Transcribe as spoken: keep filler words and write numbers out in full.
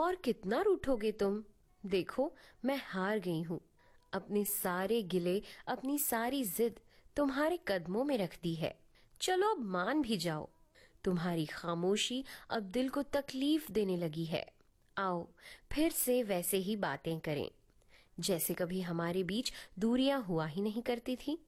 और कितना रूठोगे तुम? देखो मैं हार गई हूँ। अपने सारे गिले, अपनी सारी जिद तुम्हारे कदमों में रख दी है। चलो अब मान भी जाओ। तुम्हारी खामोशी अब दिल को तकलीफ देने लगी है। आओ फिर से वैसे ही बातें करें, जैसे कभी हमारे बीच दूरियां हुआ ही नहीं करती थी।